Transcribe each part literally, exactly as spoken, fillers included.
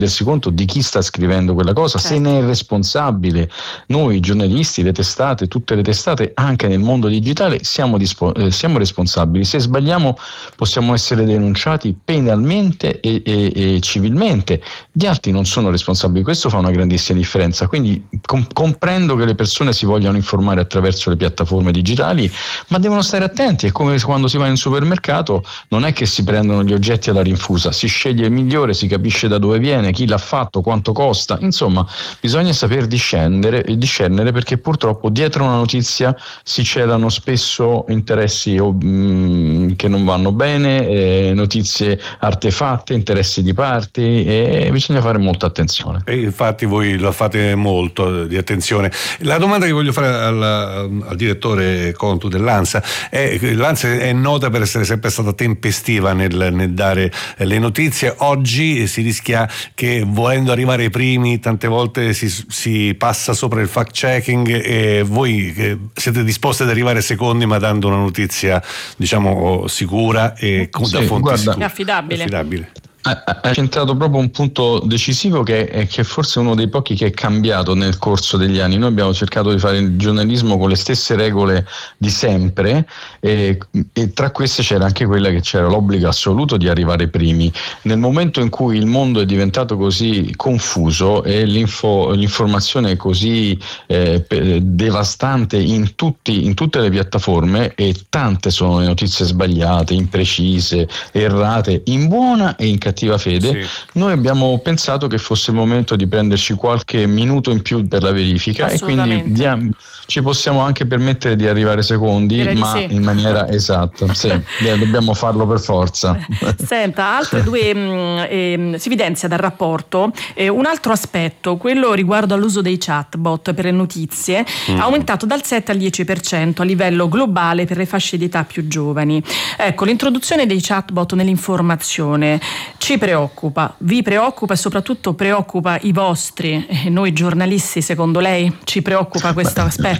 rendersi conto di chi sta scrivendo quella cosa, certo. Se ne è responsabile. Noi giornalisti, le testate, tutte le testate, anche nel mondo digitale, siamo, dispo- eh, siamo responsabili. Se sbagliamo possiamo essere denunciati penalmente e, e, e civilmente. Gli altri non sono responsabili, questo fa una grandissima differenza. Quindi com- comprendo che le persone si vogliano informare attraverso le piattaforme digitali, ma devono stare attenti. È come quando si va in un supermercato, non è che si prendono gli oggetti alla rinfusa, si sceglie il migliore, si capisce da dove viene, chi l'ha fatto, quanto costa. Insomma, bisogna saper discendere e discernere, perché purtroppo dietro una notizia si celano spesso interessi oh, mh, che non vanno bene, eh, notizie artefatte, interessi di parti, e bisogna fare molta attenzione. E infatti voi la fate molto di attenzione. La domanda che voglio fare al, al direttore Contu dell'ANSA è: l'ANSA è nota per essere sempre stata tempestiva nel, nel dare le notizie. Oggi si rischia che, volendo arrivare ai primi, tante volte si, si passa sopra il fact checking, e voi che siete disposti ad arrivare secondi ma dando una notizia, diciamo, sicura e sì, da fonti guarda, sicure, affidabile. affidabile. Ha centrato proprio un punto decisivo, che è che forse uno dei pochi che è cambiato nel corso degli anni. Noi abbiamo cercato di fare il giornalismo con le stesse regole di sempre, e, e tra queste c'era anche quella che c'era l'obbligo assoluto di arrivare primi. Nel momento in cui il mondo è diventato così confuso e l'info, l'informazione è così eh, devastante in, tutti, in tutte le piattaforme, e tante sono le notizie sbagliate, imprecise, errate, in buona e in cattiva fede, sì. Noi abbiamo pensato che fosse il momento di prenderci qualche minuto in più per la verifica, e quindi diamo, ci possiamo anche permettere di arrivare secondi, direi ma sì. In maniera esatta. Sì, dobbiamo farlo per forza. Senta, altre due mh, eh, si evidenzia dal rapporto eh, un altro aspetto, quello riguardo all'uso dei chatbot per le notizie, mm. aumentato dal sette al dieci per cento a livello globale per le fasce di età più giovani. Ecco, l'introduzione dei chatbot nell'informazione ci preoccupa, vi preoccupa e soprattutto preoccupa i vostri, eh, noi giornalisti. Secondo lei ci preoccupa questo aspetto?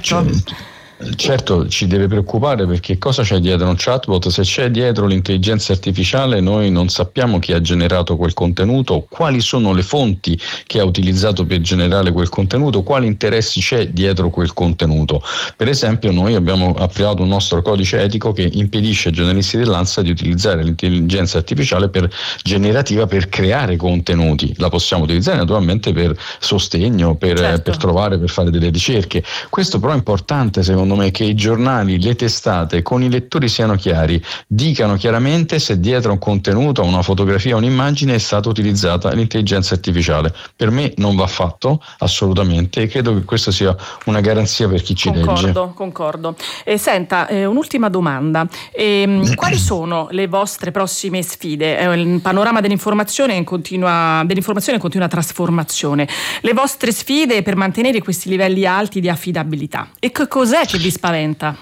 Certo, ci deve preoccupare, perché cosa c'è dietro un chatbot? Se c'è dietro l'intelligenza artificiale, noi non sappiamo chi ha generato quel contenuto, quali sono le fonti che ha utilizzato per generare quel contenuto, quali interessi c'è dietro quel contenuto. Per esempio, noi abbiamo approvato un nostro codice etico che impedisce ai giornalisti dell'ANSA di utilizzare l'intelligenza artificiale per generativa per creare contenuti. La possiamo utilizzare naturalmente per sostegno, per, certo. per trovare, per fare delle ricerche. Questo però è importante, secondo me, che i giornali, le testate con i lettori siano chiari, dicano chiaramente se dietro un contenuto, una fotografia, un'immagine è stata utilizzata l'intelligenza artificiale. Per me non va fatto assolutamente, e credo che questa sia una garanzia per chi ci concordo, legge. Concordo, concordo. Eh, senta, eh, un'ultima domanda. Eh, quali sono le vostre prossime sfide? Eh, il panorama dell'informazione è in continua, dell'informazione è in continua trasformazione. Le vostre sfide per mantenere questi livelli alti di affidabilità. E che cos'è che vi spaventa?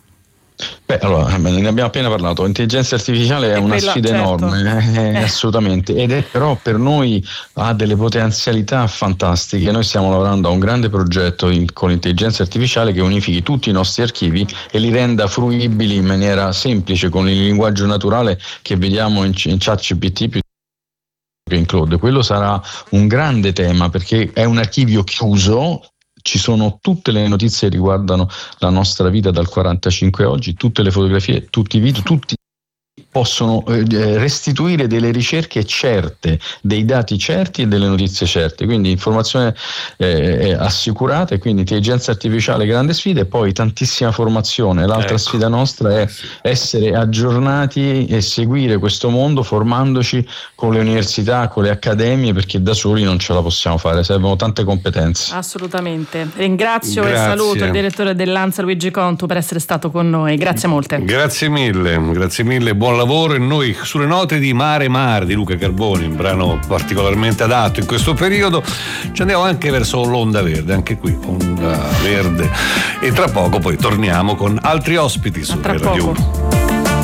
Beh, allora, ne abbiamo appena parlato. L'intelligenza artificiale è, è una quella, sfida certo. enorme, eh, assolutamente, ed è però per noi ha delle potenzialità fantastiche. Noi stiamo lavorando a un grande progetto in, con l'intelligenza artificiale che unifichi tutti i nostri archivi e li renda fruibili in maniera semplice, con il linguaggio naturale che vediamo in, in ChatGPT più che in Claude. Quello sarà un grande tema, perché è un archivio chiuso. Ci sono tutte le notizie che riguardano la nostra vita dal quarantacinque a oggi, tutte le fotografie, tutti i video, tutti possono restituire delle ricerche certe, dei dati certi e delle notizie certe, quindi informazione eh, assicurata, e quindi intelligenza artificiale grande sfida, e poi tantissima formazione. L'altra ecco. sfida nostra è essere aggiornati e seguire questo mondo formandoci con le università, con le accademie, perché da soli non ce la possiamo fare, servono tante competenze. Assolutamente. Ringrazio Grazie. e saluto il direttore dell'ANSA Luigi Contu per essere stato con noi. Grazie molte. Grazie mille, grazie mille, buon lavoro. E noi, sulle note di Mare Mare di Luca Carboni, un brano particolarmente adatto in questo periodo, ci andiamo anche verso l'Onda Verde, anche qui Onda Verde, e tra poco poi torniamo con altri ospiti su Radio uno.